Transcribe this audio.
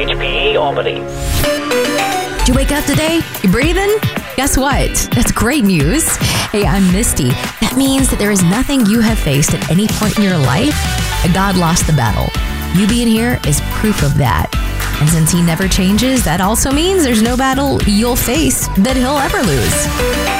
WHPA Albany. Did you wake up today? You breathing? Guess what? That's great news. Hey, I'm Misty. That means that there is nothing you have faced at any point in your life that God lost the battle. You being here is proof of that. And since he never changes, that also means there's no battle you'll face that he'll ever lose.